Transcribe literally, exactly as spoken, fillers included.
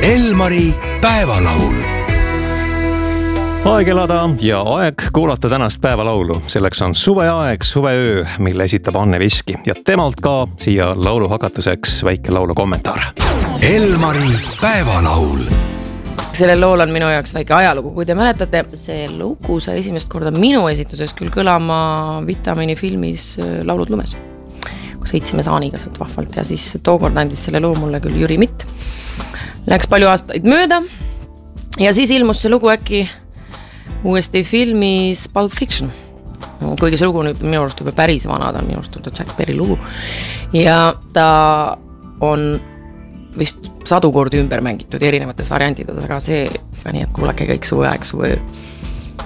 Elmari päevalaul. Aeg elada ja aeg kuulata tänast päevalaulu. Selleks on suveaeg, suveöö, mille esitab Anne Viski ja temalt ka siia laulu hakatuseks väike laulu kommentaar. Elmari päevalaul. Sellel lool on minu jaoks väike ajalugu. Kui te mäletate, see lugu sai esimest korda minu esituses küll kõlama Vitamiini filmis Laulud lumes. Kui sõitsime Saaniga sealt vahvalt ja siis tookord andis selle loo mulle küll Jüri Mitt. Läks palju aastaid mööda ja siis ilmus see lugu äkki uuesti filmis Pulp Fiction. Kuigi see lugu on minu arust juba päris vana, ta on minu arust Jack Berry lugu. Ja ta on vist sadu kordi ümber mängitud erinevates variantides, aga see, nii et kuulake kõik suveaeg, suveöö.